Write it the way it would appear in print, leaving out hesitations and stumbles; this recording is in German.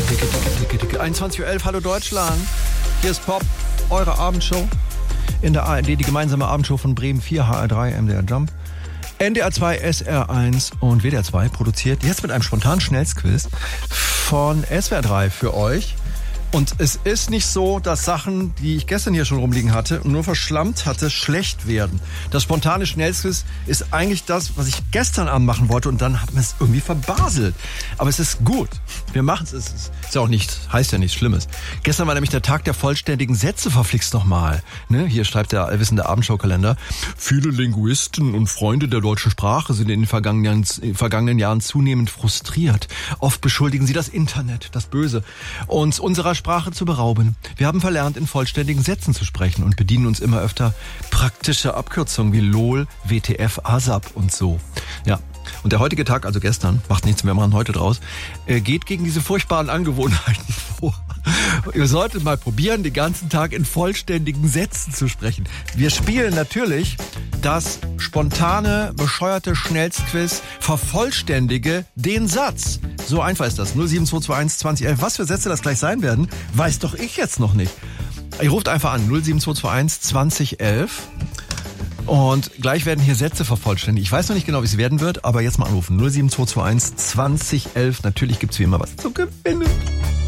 21:11 Uhr, hallo Deutschland. Hier ist Pop, eure Abendshow. In der ARD, die gemeinsame Abendshow von Bremen 4, HR3, MDR Jump, NDR 2, SR1 und WDR 2 produziert jetzt mit einem spontanen Schnellsquiz von SWR 3 für euch. Und es ist nicht so, dass Sachen, die ich gestern hier schon rumliegen hatte und nur verschlammt hatte, schlecht werden. Das spontane Schnellsquiz ist eigentlich das, was ich gestern Abend machen wollte und dann hat man es irgendwie verbaselt. Aber es ist gut. Wir machen es. Es ist ja auch nicht, heißt ja nichts Schlimmes. Gestern war nämlich der Tag der vollständigen Sätze, verflixt nochmal. Ne? Hier schreibt der allwissende Abendschau-Kalender. Viele Linguisten und Freunde der deutschen Sprache sind in den vergangenen Jahren zunehmend frustriert. Oft beschuldigen sie das Internet, das Böse, uns unserer Sprache zu berauben. Wir haben verlernt, in vollständigen Sätzen zu sprechen und bedienen uns immer öfter praktischer Abkürzungen wie LOL, WTF, ASAP und so. Ja. Und der heutige Tag, also gestern, macht nichts, wir machen heute draus, geht gegen diese furchtbaren Angewohnheiten vor. Ihr solltet mal probieren, den ganzen Tag in vollständigen Sätzen zu sprechen. Wir spielen natürlich das spontane, bescheuerte Schnellsquiz Vervollständige den Satz. So einfach ist das. 07221 2011. Was für Sätze das gleich sein werden, weiß doch ich jetzt noch nicht. Ihr ruft einfach an 07221 2011. Und gleich werden hier Sätze vervollständigt. Ich weiß noch nicht genau, wie es werden wird, aber jetzt mal anrufen. 07221 2011. Natürlich gibt's wie immer was zu gewinnen.